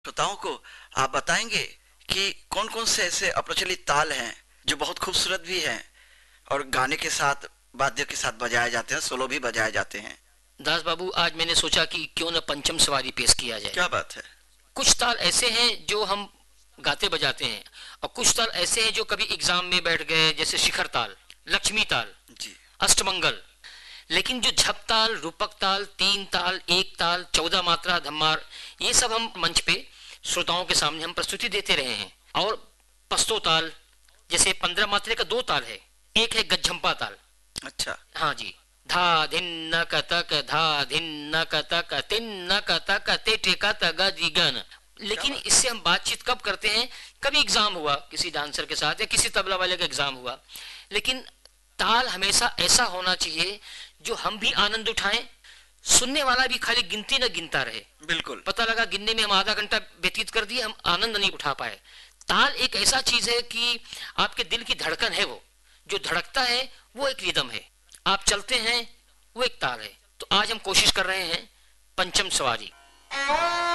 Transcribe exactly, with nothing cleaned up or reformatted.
श्रोताओं को आप बताएंगे कि कौन कौन से ऐसे अप्रचलित ताल हैं जो बहुत खूबसूरत भी हैं और गाने के साथ वाद्य के साथ बजाए जाते हैं, सोलो भी बजाए जाते हैं। दास बाबू, आज मैंने सोचा कि क्यों न पंचम सवारी पेश किया जाए। क्या बात है। कुछ ताल ऐसे हैं जो हम गाते बजाते हैं और कुछ ताल ऐसे हैं जो कभी एग्जाम में बैठ गए, जैसे शिखर ताल, लक्ष्मी ताल, जी। अष्टमंगल। लेकिन जो झप ताल, रूपक ताल, तीन ताल, एक ताल, चौदह मात्रा, धम्मार, ये सब हम मंच पे श्रोताओं के सामने हम प्रस्तुति देते रहे हैं। और पस्तो ताल, जैसे पंद्रह मात्रे का दो ताल है, एक है गज्झम्पा ताल। अच्छा। हाँ जी। धा धिन्न कतक, धा धिन्न कतक, तिन्न कतक, ते टेका तगा दिगन। लेकिन इससे हम बातचीत कब करते हैं? कभी एग्जाम हुआ किसी डांसर के साथ या किसी तबला वाले का एग्जाम हुआ। लेकिन ताल हमेशा ऐसा होना चाहिए जो हम भी आनंद उठाएं, सुनने वाला भी खाली गिनती न गिनता रहे। बिल्कुल। पता लगा गिनने में हम आधा घंटा व्यतीत कर दिए, हम आनंद नहीं उठा पाए। ताल एक ऐसा चीज है कि आपके दिल की धड़कन है, वो जो धड़कता है वो एक रिदम है। आप चलते हैं वो एक ताल है। तो आज हम कोशिश कर रहे हैं पंचम सवारी।